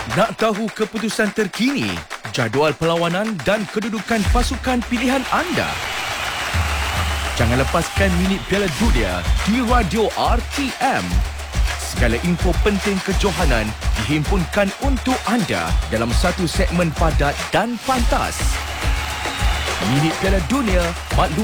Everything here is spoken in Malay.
Nak tahu keputusan terkini, jadual perlawanan dan kedudukan pasukan pilihan anda? Jangan lepaskan minit Piala Dunia di Radio RTM. Segala info penting kejohanan dihimpunkan untuk anda dalam satu segmen padat dan pantas. Minit Piala Dunia,